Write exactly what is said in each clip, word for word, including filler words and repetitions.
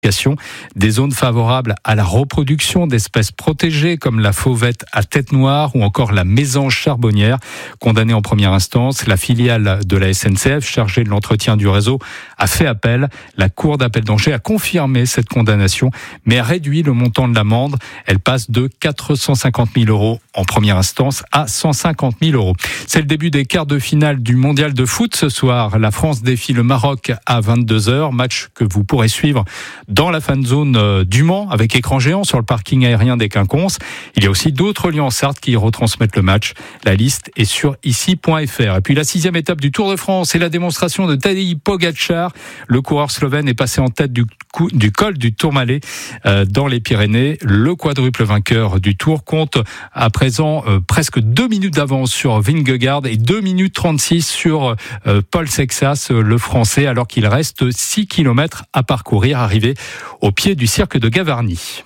des zones favorables à la reproduction d'espèces protégées comme la fauvette à tête noire ou encore la mésange charbonnière. Condamnée en première instance, la filiale de la S N C F chargée de l'entretien du réseau a fait appel. La Cour d'appel d'Angers a confirmé cette condamnation mais a réduit le montant de l'amende. Elle passe de quatre cent cinquante mille euros en première instance à cent cinquante mille euros. C'est le début des quarts de finale du mondial de foot. Ce soir, la France défie le Maroc à vingt-deux heures. Match que vous pourrez suivre dans la fan zone du Mans avec écran géant sur le parking aérien des Quinconces. Il y a aussi d'autres lieux en Sarthe qui retransmettent le match. La liste est sur ici point f r. Et puis la sixième étape du Tour de France et la démonstration de Tadej Pogačar. Le coureur slovène est passé en tête du, coup, du col du Tourmalet euh, dans les Pyrénées. Le quadruple vainqueur du Tour compte à présent euh, presque deux minutes d'avance sur Vingegaard et deux minutes trente-six sur euh, Paul Sexas, le Français, alors qu'il reste six kilomètres à parcourir, arrivé au pied du cirque de Gavarnie.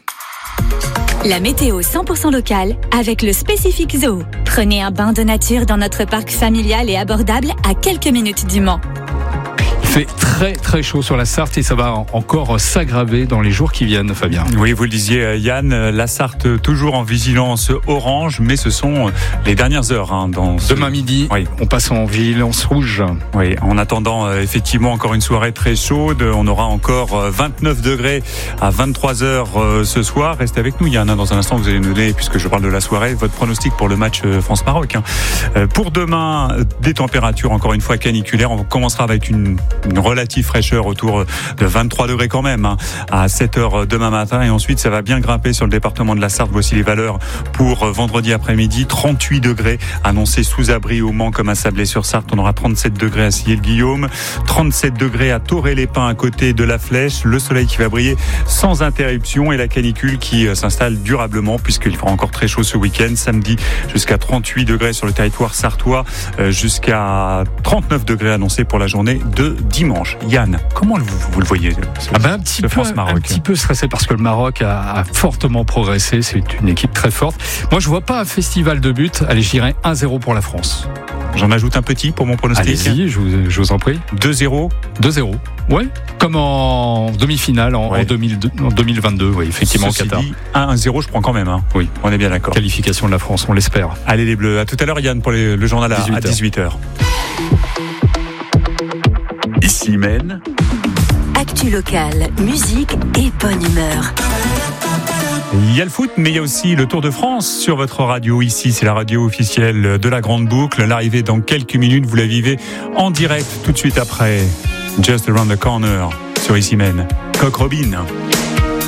La météo cent pour cent locale avec le Spécifique Zoo. Prenez un bain de nature dans notre parc familial et abordable à quelques minutes du Mans. Il fait très très chaud sur la Sarthe et ça va encore s'aggraver dans les jours qui viennent, Fabien. Oui, vous le disiez Yann, la Sarthe toujours en vigilance orange, mais ce sont les dernières heures. Hein, dans ce... Demain midi, oui. On passe en vigilance rouge. Oui, en attendant euh, effectivement encore une soirée très chaude, on aura encore euh, vingt-neuf degrés à vingt-trois heures euh, ce soir. Restez avec nous Yann, hein, dans un instant vous allez nous donner, puisque je parle de la soirée, votre pronostic pour le match euh, France-Maroc. Hein. Euh, pour demain, des températures encore une fois caniculaires. On commencera avec une une relative fraîcheur autour de vingt-trois degrés quand même hein, à sept heures demain matin et ensuite ça va bien grimper sur le département de la Sarthe. Voici les valeurs pour vendredi après-midi. trente-huit degrés annoncés sous abri au Mans comme à Sablé-sur-Sarthe. On aura trente-sept degrés à Sillé-le-Guillaume, trente-sept degrés à Toré-les-Pins à côté de la Flèche. Le soleil qui va briller sans interruption et la canicule qui s'installe durablement puisqu'il fera encore très chaud ce week-end. Samedi jusqu'à trente-huit degrés sur le territoire sartois, jusqu'à trente-neuf degrés annoncés pour la journée de dimanche. Yann, comment vous, vous le voyez ce, ah ben un, petit peu, un petit peu stressé parce que le Maroc a, a fortement progressé. C'est une équipe très forte. Moi, je vois pas un festival de buts. Allez, je dirais un zéro pour la France. J'en ajoute un petit pour mon pronostic. Allez-y, je vous, je vous en prie. deux zéro deux zéro Ouais, comme en demi-finale en, ouais. en, deux mille deux, en deux mille vingt-deux, oui, effectivement, au Qatar. Dit, un zéro, je prends quand même. Hein. Oui, on est bien d'accord. Qualification de la France, on l'espère. Allez les Bleus. À tout à l'heure, Yann, pour les, le journal à dix-huit heures. Ici Maine. Actu locale, musique et bonne humeur. Il y a le foot, mais il y a aussi le Tour de France sur votre radio. Ici, c'est la radio officielle de la Grande Boucle. L'arrivée dans quelques minutes, vous la vivez en direct tout de suite après. Just Around the Corner sur Ici Maine. Coq Robin.